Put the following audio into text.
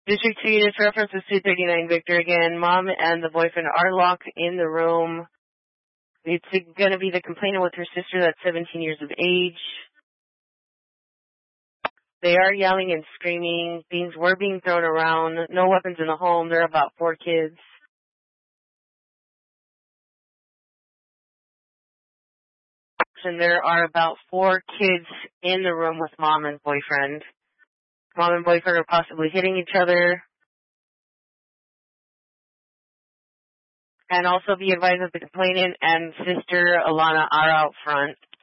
District 2 units reference is 239 Victor again. Mom and the boyfriend are locked in the room. It's going to be the complainant with her sister that's 17 years of age. They are yelling and screaming. Things were being thrown around. No weapons in the home. There are about 4 kids. And there are about 4 kids in the room with mom and boyfriend. Mom and boyfriend are possibly hitting each other. And also be advised that the complainant and sister, Alana, are out front.